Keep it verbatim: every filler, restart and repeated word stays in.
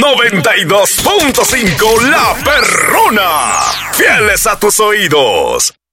noventa y dos punto cinco La Perrona. Fieles a tus oídos.